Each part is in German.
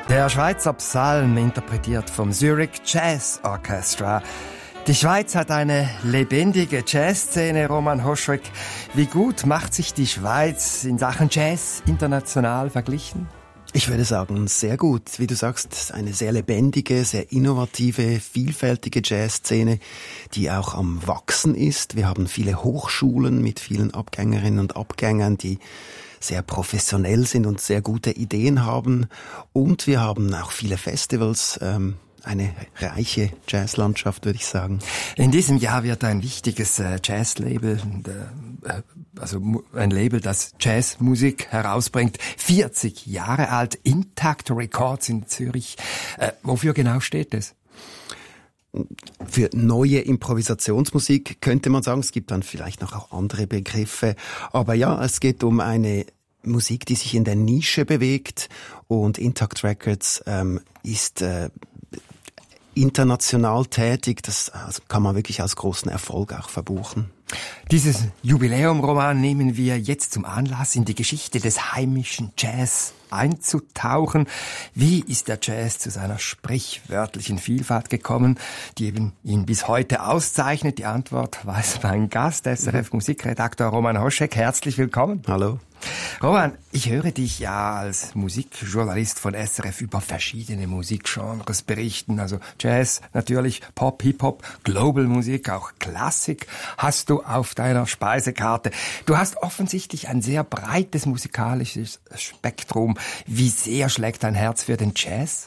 Der Schweizer Psalm, interpretiert vom Zurich Jazz Orchestra. Die Schweiz hat eine lebendige Jazzszene, Roman Hoschek. Wie gut macht sich die Schweiz in Sachen Jazz international verglichen? Ich würde sagen, sehr gut. Wie du sagst, eine sehr lebendige, sehr innovative, vielfältige Jazzszene, die auch am Wachsen ist. Wir haben viele Hochschulen mit vielen Abgängerinnen und Abgängern, die sehr professionell sind und sehr gute Ideen haben. Und wir haben auch viele Festivals, eine reiche Jazzlandschaft, würde ich sagen. In diesem Jahr wird ein wichtiges Jazzlabel, also ein Label, das Jazzmusik herausbringt, 40 Jahre alt, Intact Records in Zürich. Wofür genau steht es? Für neue Improvisationsmusik könnte man sagen. Es gibt dann vielleicht noch auch andere Begriffe. Aber ja, es geht um eine Musik, die sich in der Nische bewegt. Und Intact Records ist international tätig. Das kann man wirklich als großen Erfolg auch verbuchen. Dieses Jubiläum-Roman nehmen wir jetzt zum Anlass, in die Geschichte des heimischen Jazz einzutauchen. Wie ist der Jazz zu seiner sprichwörtlichen Vielfalt gekommen, die eben ihn bis heute auszeichnet? Die Antwort weiß mein Gast, SRF-Musikredakteur Roman Hoschek. Herzlich willkommen. Hallo. Roman, ich höre dich ja als Musikjournalist von SRF über verschiedene Musikgenres berichten. Also Jazz, natürlich Pop, Hip-Hop, Global-Musik, auch Klassik hast du auf deiner Speisekarte. Du hast offensichtlich ein sehr breites musikalisches Spektrum. Wie sehr schlägt dein Herz für den Jazz?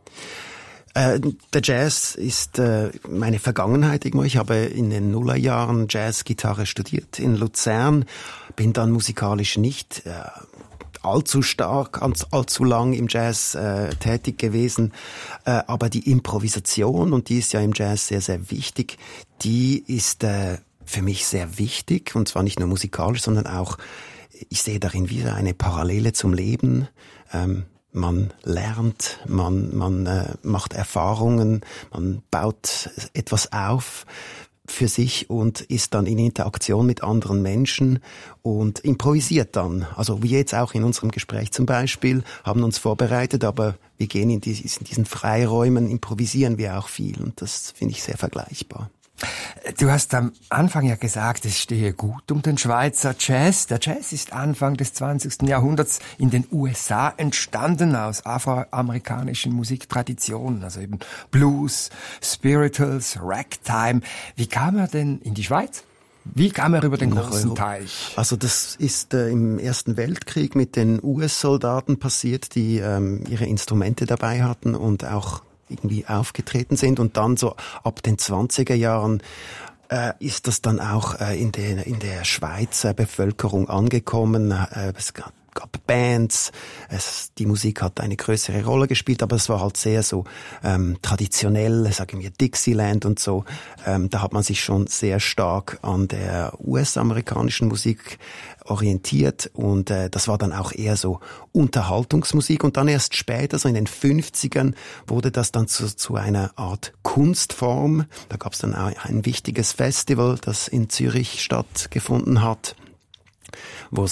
Der Jazz ist meine Vergangenheit irgendwo. Ich habe in den Nullerjahren Jazzgitarre studiert in Luzern, bin dann musikalisch nicht allzu stark, allzu lang im Jazz tätig gewesen, aber die Improvisation, und die ist ja im Jazz sehr, sehr wichtig, die ist für mich sehr wichtig, und zwar nicht nur musikalisch, sondern auch, ich sehe darin wieder eine Parallele zum Leben. Man lernt, man macht Erfahrungen, man baut etwas auf für sich und ist dann in Interaktion mit anderen Menschen und improvisiert dann. Also wie jetzt auch in unserem Gespräch zum Beispiel, haben uns vorbereitet, aber wir gehen in diesen Freiräumen, improvisieren wir auch viel, und das finde ich sehr vergleichbar. Du hast am Anfang ja gesagt, es stehe gut um den Schweizer Jazz. Der Jazz ist Anfang des 20. Jahrhunderts in den USA entstanden, aus afroamerikanischen Musiktraditionen, also eben Blues, Spirituals, Ragtime. Wie kam er denn in die Schweiz? Wie kam er über den großen Teich? Also das ist im Ersten Weltkrieg mit den US-Soldaten passiert, die ihre Instrumente dabei hatten und auch irgendwie aufgetreten sind, und dann so ab den 20er Jahren ist das dann auch in der Schweizer Bevölkerung angekommen. Es gab Bands, die Musik hat eine größere Rolle gespielt, aber es war halt sehr so traditionell, sagen wir Dixieland und so. Da hat man sich schon sehr stark an der US-amerikanischen Musik orientiert, und das war dann auch eher so Unterhaltungsmusik, und dann erst später, so in den 50ern, wurde das dann zu einer Art Kunstform. Da gab es dann auch ein wichtiges Festival, das in Zürich stattgefunden hat, wo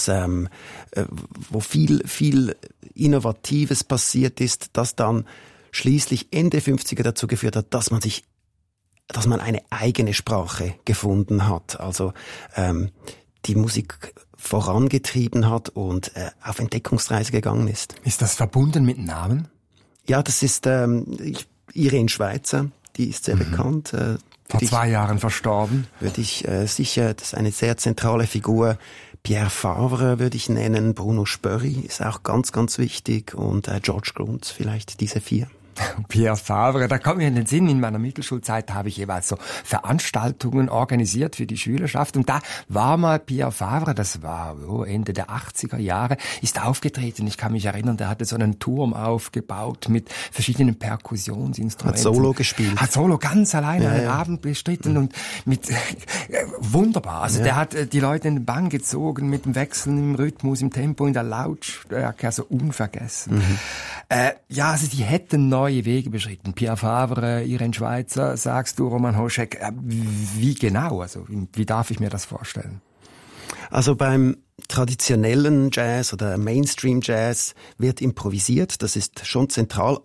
viel Innovatives passiert ist, das dann schließlich Ende 50er dazu geführt hat, dass man eine eigene Sprache gefunden hat, also die Musik vorangetrieben hat und auf Entdeckungsreise gegangen ist. Ist das verbunden mit Namen? Ja, das ist Irene Schweizer, die ist sehr bekannt. Vor 2 Jahren verstorben. Würde ich sicher, das ist eine sehr zentrale Figur. Pierre Favre würde ich nennen, Bruno Spörri ist auch ganz, ganz wichtig, und George Gruntz, vielleicht diese 4. Pierre Favre, da kommt mir in den Sinn, in meiner Mittelschulzeit habe ich jeweils so Veranstaltungen organisiert für die Schülerschaft, und da war mal Pierre Favre, das war Ende der 80er Jahre, ist aufgetreten. Ich kann mich erinnern, der hatte so einen Turm aufgebaut mit verschiedenen Perkussionsinstrumenten. Hat Solo gespielt. Hat Solo ganz alleine einen Abend bestritten und mit wunderbar. Also der hat die Leute in den Bann gezogen mit dem Wechseln im Rhythmus, im Tempo, in der Lautstärke, also unvergessen. Also die hätten neue Wege beschritten. Pierre Favre, Irene Schweizer, sagst du, Roman Hoschek. Wie genau? Also wie darf ich mir das vorstellen? Also beim traditionellen Jazz oder Mainstream Jazz wird improvisiert, das ist schon zentral,